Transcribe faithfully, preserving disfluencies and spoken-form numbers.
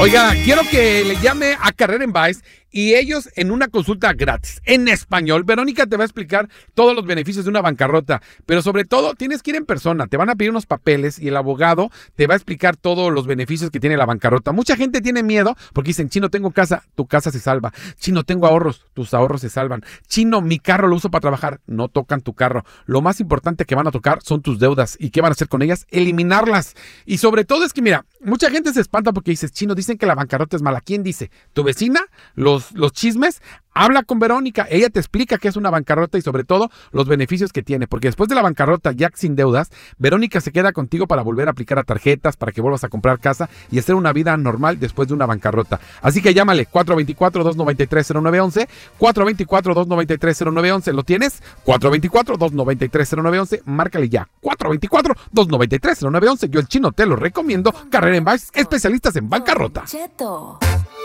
Oiga, quiero que le llame a Carrera en Baez y ellos en una consulta gratis, en español. Verónica te va a explicar todos los beneficios de una bancarrota, pero sobre todo tienes que ir en persona, te van a pedir unos papeles y el abogado te va a explicar todos los beneficios que tiene la bancarrota. Mucha gente tiene miedo porque dicen, Chino, tengo casa, tu casa se salva. Chino, tengo ahorros, tus ahorros se salvan. Chino, mi carro lo uso para trabajar, no tocan tu carro. Lo más importante que van a tocar son tus deudas. ¿Y qué van a hacer con ellas? Eliminarlas. Y sobre todo es que, mira, mucha gente se espanta porque dices, Chino, dicen que la bancarrota es mala. ¿Quién dice? ¿Tu vecina? ¿Los los chismes? Habla con Verónica, ella te explica qué es una bancarrota y sobre todo los beneficios que tiene, porque después de la bancarrota ya sin deudas, Verónica se queda contigo para volver a aplicar a tarjetas, para que vuelvas a comprar casa y hacer una vida normal después de una bancarrota. Así que llámale cuatro dos cuatro, dos nueve tres, cero nueve uno uno, cuatro dos cuatro, dos nueve tres, cero nueve uno uno, ¿lo tienes? cuatro dos cuatro, dos nueve tres, cero nueve uno uno, márcale ya, cuatro dos cuatro, dos nueve tres, cero nueve uno uno, yo el Chino te lo recomiendo. Carrera en Baez, especialistas en bancarrota. Cheto.